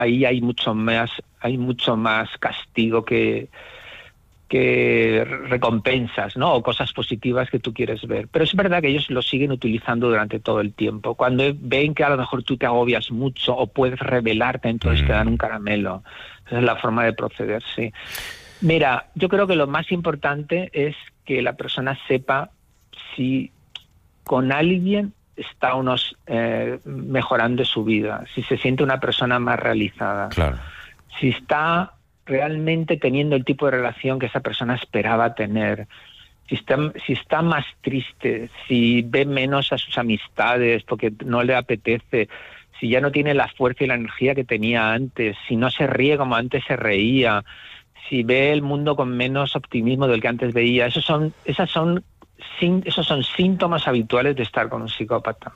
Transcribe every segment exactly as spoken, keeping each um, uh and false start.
ahí hay mucho más, hay mucho más castigo que, que recompensas, ¿no? O cosas positivas que tú quieres ver. Pero es verdad que ellos lo siguen utilizando durante todo el tiempo. Cuando ven que a lo mejor tú te agobias mucho o puedes rebelarte, entonces mm. te dan un caramelo. Esa es la forma de proceder, sí. Mira, yo creo que lo más importante es que la persona sepa si con alguien está unos eh, mejorando su vida, si se siente una persona más realizada, claro. si está realmente teniendo el tipo de relación que esa persona esperaba tener, si está, si está más triste, si ve menos a sus amistades porque no le apetece, si ya no tiene la fuerza y la energía que tenía antes, si no se ríe como antes se reía, si ve el mundo con menos optimismo del que antes veía. Esos son, esas son, esos son síntomas habituales de estar con un psicópata.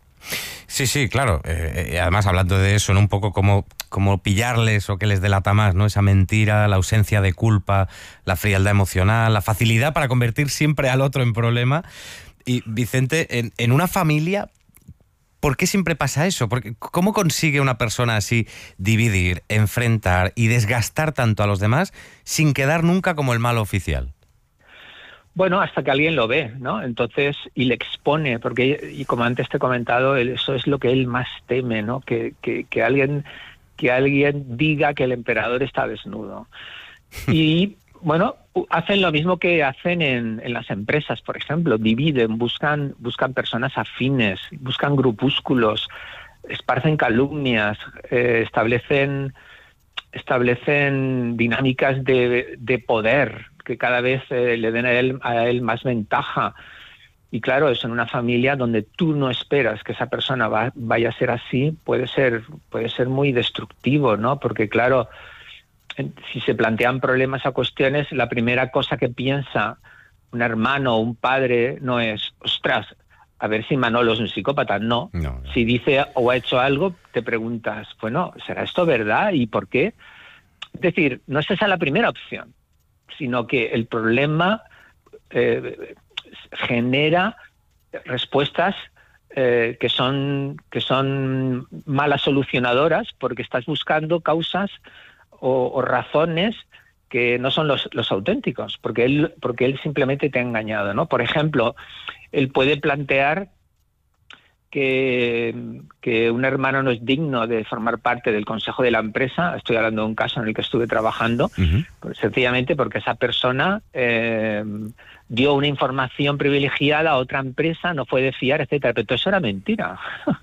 Sí, sí, claro. Eh, además, hablando de eso, ¿no? Un poco como, como pillarles o que les delata más, ¿no? Esa mentira, la ausencia de culpa, la frialdad emocional, la facilidad para convertir siempre al otro en problema. Y, Vicente, en, en una familia, ¿por qué siempre pasa eso? Porque, ¿cómo consigue una persona así dividir, enfrentar y desgastar tanto a los demás sin quedar nunca como el malo oficial? Bueno, hasta que alguien lo ve, ¿no? Entonces, y le expone, porque, y como antes te he comentado, eso es lo que él más teme, ¿no? Que, que, que alguien, que alguien diga que el emperador está desnudo. Y, bueno, hacen lo mismo que hacen en, en las empresas, por ejemplo, dividen, buscan, buscan personas afines, buscan grupúsculos, esparcen calumnias, eh, establecen, establecen dinámicas de, de poder, que cada vez eh, le den a él, a él más ventaja. Y claro, eso en una familia donde tú no esperas que esa persona va, vaya a ser así, puede ser, puede ser muy destructivo, ¿no? Porque claro, si se plantean problemas o cuestiones, la primera cosa que piensa un hermano o un padre no es, ostras, a ver si Manolo es un psicópata. No. No, no. Si dice o ha hecho algo, te preguntas, bueno, ¿será esto verdad? ¿Y por qué? Es decir, no es esa la primera opción, sino que el problema eh, genera respuestas eh, que son, que son malas solucionadoras, porque estás buscando causas o, o razones que no son los, los auténticos, porque él, porque él simplemente te ha engañado, ¿no? Por ejemplo, él puede plantear que, que un hermano no es digno de formar parte del consejo de la empresa. Estoy hablando de un caso en el que estuve trabajando, uh-huh. pues sencillamente porque esa persona eh, dio una información privilegiada a otra empresa, no fue de fiar, etcétera. Pero todo eso era mentira.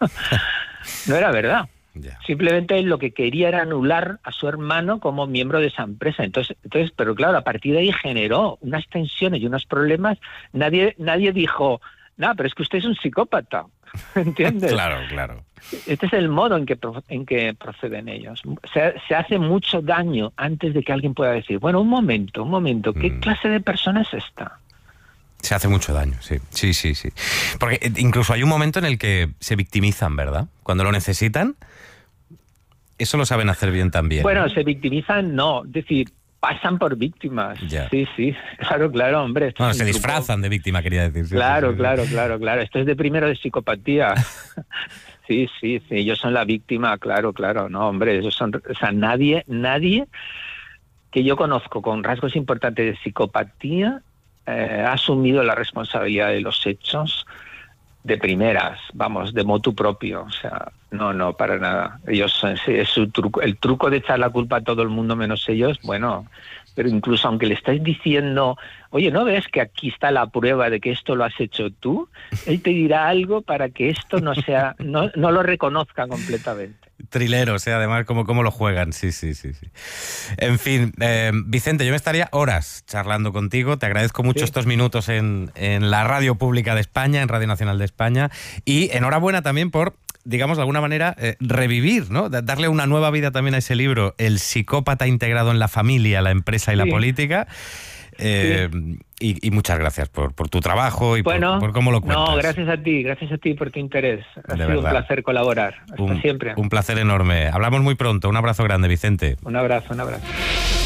No era verdad. Yeah. Simplemente él lo que quería era anular a su hermano como miembro de esa empresa. Entonces, entonces, pero claro, a partir de ahí generó unas tensiones y unos problemas. Nadie, nadie dijo, no, pero es que usted es un psicópata. ¿Entiendes? Claro, claro. Este es el modo en que, en que proceden ellos. Se, se hace mucho daño antes de que alguien pueda decir, bueno, un momento, un momento, ¿qué mm. clase de persona es esta? Se hace mucho daño, sí. Sí, sí, sí. Porque incluso hay un momento en el que se victimizan, ¿verdad? Cuando lo necesitan, eso lo saben hacer bien también. Bueno, ¿no? Se victimizan, no. Es decir, pasan por víctimas. Ya. Sí, sí, claro, claro, hombre. Bueno, se disfrazan de víctima, quería decir. Sí, claro, sí, sí, claro, sí. claro, claro. Esto es de primero de psicopatía. Sí, sí, sí, ellos son la víctima, claro, claro. No, hombre, ellos son... O sea, nadie, nadie que yo conozco con rasgos importantes de psicopatía eh, ha asumido la responsabilidad de los hechos de primeras, vamos, de motu propio. O sea, no, no, para nada. Ellos son, es su truco, el truco de echar la culpa a todo el mundo menos ellos, bueno, pero incluso aunque le estáis diciendo, oye, ¿no ves que aquí está la prueba de que esto lo has hecho tú? Él te dirá algo para que esto no sea, no, no lo reconozca completamente. Trileros, ¿eh? Además, cómo, cómo lo juegan, sí, sí, sí, sí. En fin, eh, Vicente, yo me estaría horas charlando contigo, te agradezco mucho sí. estos minutos en, en la Radio Pública de España, en Radio Nacional de España, y enhorabuena también por, digamos, de alguna manera, eh, revivir, ¿no? Darle una nueva vida también a ese libro, El psicópata integrado en la familia, la empresa y sí. la política. Eh, sí. y, y muchas gracias por, por tu trabajo y bueno, por, por cómo lo cuentas. No, gracias a ti, gracias a ti por tu interés. Ha de sido verdad. un placer colaborar. Hasta un, siempre. Un placer enorme. Hablamos muy pronto. Un abrazo grande, Vicente. Un abrazo, un abrazo.